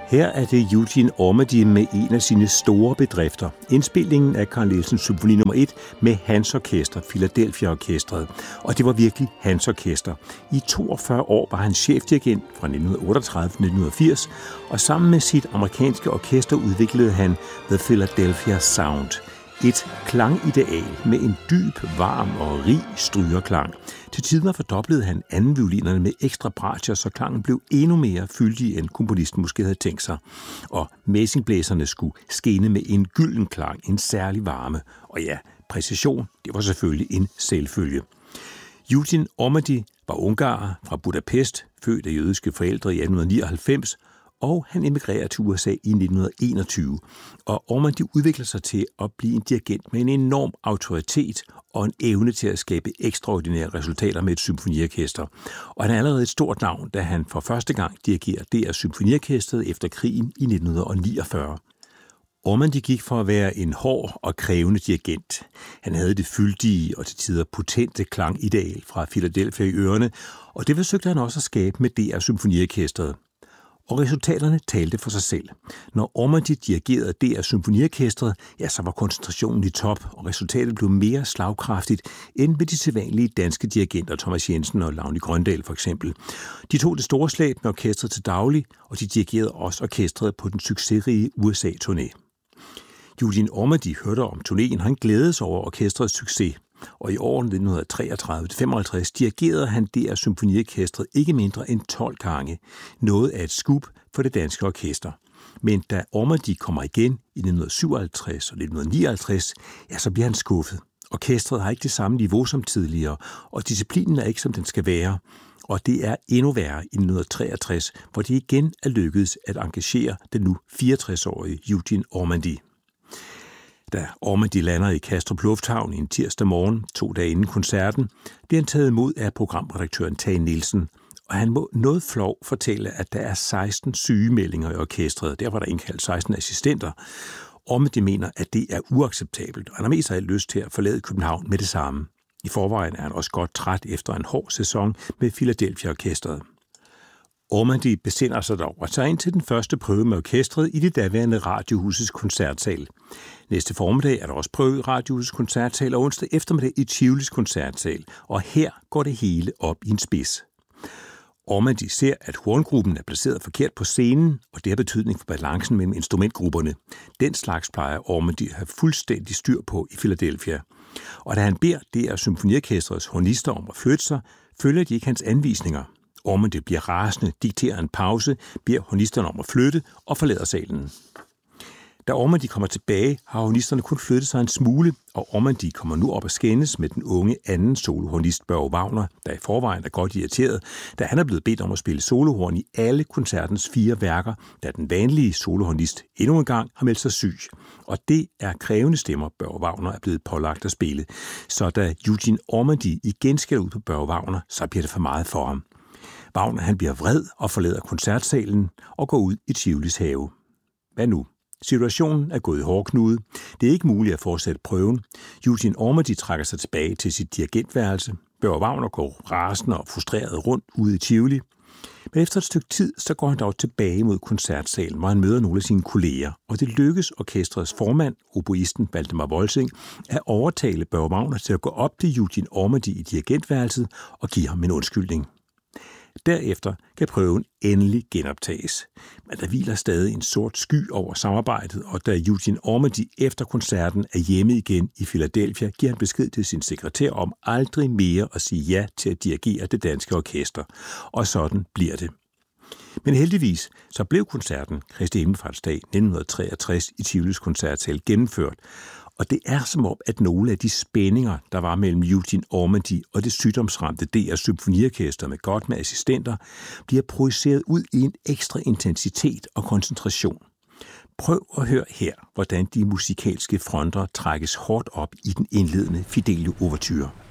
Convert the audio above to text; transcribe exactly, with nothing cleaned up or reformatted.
Her er det Eugene Ormandy med en af sine store bedrifter. Indspilningen af Carl Nielsens symfoni nummer et med hans orkester, Philadelphia Orkestret. Og det var virkelig hans orkester. I toogfyrre år var han chefdirigent fra nitten otteogtredive til nitten firs, og sammen med sit amerikanske orkester udviklede han The Philadelphia Sound. Et klangideal med en dyb, varm og rig strygerklang. Til tider fordoblede han anden violinerne med ekstra bratcher, så klangen blev endnu mere fyldig, end komponisten måske havde tænkt sig. Og messingblæserne skulle skene med en gylden klang, en særlig varme. Og ja, præcision, det var selvfølgelig en selvfølge. Eugene Ormandy var ungarer fra Budapest, født af jødiske forældre i atten nioghalvfems, og han emigrerede til U S A i nitten enogtyve. Og Ormandy udvikler sig til at blive en dirigent med en enorm autoritet og en evne til at skabe ekstraordinære resultater med et symfoniorkester. Og han er allerede et stort navn, da han for første gang dirigerer D R Symfoniorkestret efter krigen i nitten niogfyrre. Ormandy gik for at være en hård og krævende dirigent. Han havde det fyldige og til tider potente klangideal fra Philadelphia i ørerne, og det forsøgte han også at skabe med D R Symfoniorkestret. Og resultaterne talte for sig selv. Når Ormandy dirigerede D R Symfoniorkestret, ja, så var koncentrationen i top, og resultatet blev mere slagkraftigt end med de sædvanlige danske dirigenter, Thomas Jensen og Lavny Grøndal for eksempel. De tog det store slag med orkestret til daglig, og de dirigerede også orkestret på den succesrige U S A-turné. Eugene Ormandy hørte om turnéen, han glædede sig over orkestrets succes. Og i årene nitten treogtredive til femoghalvtreds dirigerede han D R Symfoniorkestret ikke mindre end tolv gange. Noget af et scoop for det danske orkester. Men da Ormandy kommer igen i nitten syvoghalvtreds og nitten nioghalvtreds, ja, så bliver han skuffet. Orkestret har ikke det samme niveau som tidligere, og disciplinen er ikke som den skal være. Og det er endnu værre i nitten treogtres, hvor det igen er lykkedes at engagere den nu fireogtres-årige Eugene Ormandy. Da Ormandy lander i Kastrup Lufthavn en tirsdag morgen, to dage inden koncerten, bliver han taget imod af programredaktøren Tage Nielsen, og han må noget flov fortælle, at der er seksten sygemeldinger i orkestret. Der var der indkaldt seksten assistenter. Ormandy mener, at det er uacceptabelt, og han har mest af alt lyst til at forlade København med det samme. I forvejen er han også godt træt efter en hård sæson med Philadelphia Orkestret. Ormandy besinder sig dog og tager ind til den første prøve med orkestret i det daværende Radiohusets koncertsal. Næste formiddag er der også prøve i Radiohusets koncertsal, og onsdag eftermiddag i Tivolis koncertsal, og her går det hele op i en spids. Ormandy ser, at horngruppen er placeret forkert på scenen, og det har betydning for balancen mellem instrumentgrupperne. Den slags plejer Ormandy at have fuldstændig styr på i Philadelphia. Og da han beder D R Symfoniorkestrets hornister om at flytte sig, følger de ikke hans anvisninger. Ormandy bliver rasende, dikterer en pause, beder hornisterne om at flytte og forlader salen. Da Ormandy kommer tilbage, har hornisterne kun flyttet sig en smule, og Ormandy kommer nu op at skændes med den unge anden solohornist Børge Wagner, der i forvejen er godt irriteret, da han er blevet bedt om at spille solohorn i alle koncertens fire værker, da den vanlige solohornist endnu en gang har meldt sig syg. Og det er krævende stemmer, Børge Wagner er blevet pålagt at spille. Så da Eugene Ormandy igen skal ud på Børge Wagner, så bliver det for meget for ham. Wagner han bliver vred og forlader koncertsalen og går ud i Tivolis have. Hvad nu? Situationen er gået i hårdknude. Det er ikke muligt at fortsætte prøven. Eugene Ormandy trækker sig tilbage til sit dirigentværelse. Børge Wagner går rasende og frustreret rundt ude i Tivoli. Men efter et stykke tid, så går han dog tilbage mod koncertsalen, hvor han møder nogle af sine kolleger. Og det lykkes orkestrets formand, oboisten Valdemar Volsing, at overtale Børge Wagner til at gå op til Eugene Ormandy i dirigentværelset og give ham en undskyldning. Derefter kan prøven endelig genoptages. Men der hviler stadig en sort sky over samarbejdet, og da Eugene Ormandy efter koncerten er hjemme igen i Philadelphia, giver han besked til sin sekretær om aldrig mere at sige ja til at dirigere det danske orkester. Og sådan bliver det. Men heldigvis så blev koncerten Kristi Himmelfartsdag nitten treogtres i Tivolis koncertsal gennemført, og det er som om, at nogle af de spændinger, der var mellem Eugene Ormandy og det sygdomsramte D R Symfoniorkester med godt med assistenter, bliver projiceret ud i en ekstra intensitet og koncentration. Prøv at høre her, hvordan de musikalske fronter trækkes hårdt op i den indledende Fidelio-ouverture.